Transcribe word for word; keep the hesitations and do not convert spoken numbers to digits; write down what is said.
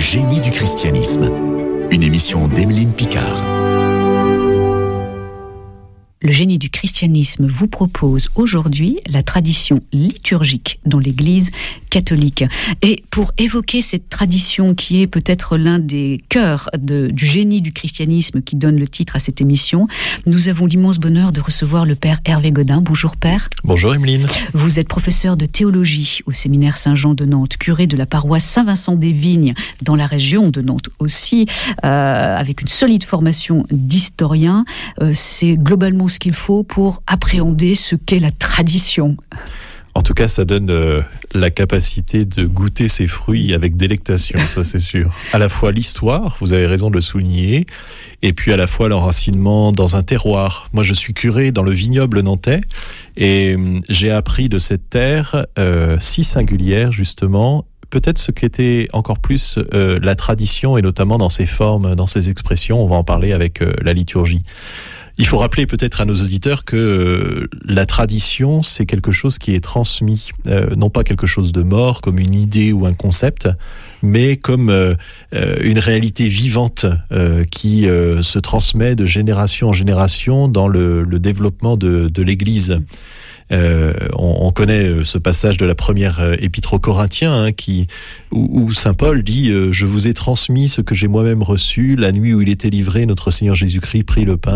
génie du christianisme. Une émission d'Emeline Picard. Le génie du christianisme vous propose aujourd'hui la tradition liturgique dans l'Église catholique. Et pour évoquer cette tradition qui est peut-être l'un des cœurs de, du génie du christianisme qui donne le titre à cette émission, nous avons l'immense bonheur de recevoir le Père Hervé Godin. Bonjour Père. Bonjour Emeline. Vous êtes professeur de théologie au séminaire Saint-Jean de Nantes, curé de la paroisse Saint-Vincent-des-Vignes dans la région de Nantes aussi, euh, avec une solide formation d'historien. Euh, c'est globalement ce qu'il faut pour appréhender ce qu'est la tradition. En tout cas, ça donne euh, la capacité de goûter ses fruits avec délectation, ça c'est sûr. À la fois l'histoire, vous avez raison de le souligner, et puis à la fois l'enracinement dans un terroir. Moi, je suis curé dans le vignoble nantais, et euh, j'ai appris de cette terre euh, si singulière, justement, peut-être ce qu'était encore plus euh, la tradition, et notamment dans ses formes, dans ses expressions. On va en parler avec euh, la liturgie. Il faut rappeler peut-être à nos auditeurs que euh, la tradition, c'est quelque chose qui est transmis, euh, non pas quelque chose de mort, comme une idée ou un concept, mais comme euh, euh, une réalité vivante euh, qui euh, se transmet de génération en génération dans le, le développement de, de l'Église. Euh, on, on connaît ce passage de la première épître aux Corinthiens hein, qui, où, où saint Paul dit euh, « Je vous ai transmis ce que j'ai moi-même reçu, la nuit où il était livré, notre Seigneur Jésus-Christ prit le pain,